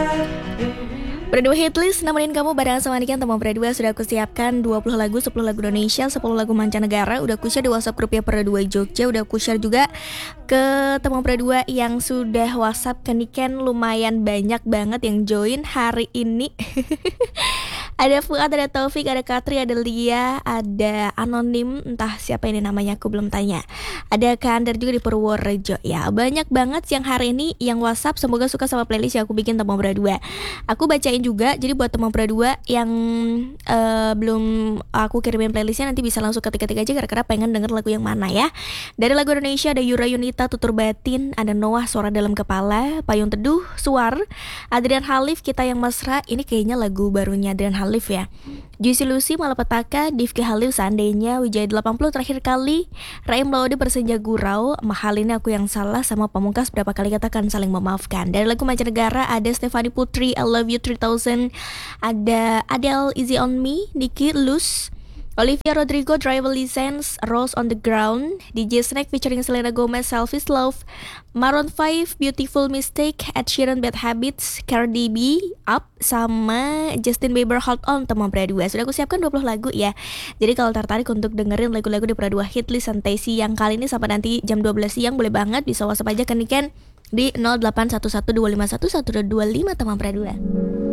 Berdua Hitlist nemenin kamu bareng sama Niken teman Berdua. Sudah aku siapkan 20 lagu, 10 lagu Indonesia, 10 lagu mancanegara. Udah aku share di WhatsApp grupnya Berdua Jogja. Udah aku share juga ke teman Berdua yang sudah WhatsApp ke Niken. Lumayan banyak banget yang join hari ini. Ada Fuad, ada Taufik, ada Katri, ada Lia, ada Anonim, entah siapa ini namanya, aku belum tanya. Ada Kandar juga di Purworejo. Ya, banyak banget yang hari ini yang WhatsApp. Semoga suka sama playlist yang aku bikin teman Berdua. Aku bacain juga, jadi buat teman Berdua yang belum aku kirimin playlistnya, nanti bisa langsung ketik-ketik aja karena pengen denger lagu yang mana ya. Dari lagu Indonesia ada Yura Yunita, Tutur Batin, ada Noah, Suara Dalam Kepala, Payung Teduh, Suar, Adrian Halif, Kita Yang Mesra. Ini kayaknya lagu barunya Adrian Halif ya. Juicy Lucy, Malapetaka, Difki Halif, Seandainya, Wijaya 80, Terakhir Kali, Raim Laude, Bersenja Gurau, Mahal Ini Aku Yang Salah, sama Pamungkas, Berapa Kali Katakan Saling Memaafkan. Dari lagu mancanegara ada Stefani Putri, I Love You 3000, ada Adele, Easy On Me, Nicki, Luz, Olivia Rodrigo, Driver License, Rose on the Ground, DJ Snake featuring Selena Gomez, Selfish Love, Maroon 5, Beautiful Mistake, Ed Sheeran, Bad Habits, Cardi B, Up, sama Justin Bieber, Hold On, teman Berdua. Sudah aku siapkan 20 lagu ya. Jadi kalau tertarik untuk dengerin lagu-lagu di Berdua Hitlist Santai Siang kali ini sampai nanti jam 12 siang, boleh banget bisa WhatsApp aja ke Niken di 0811251125 teman Berdua.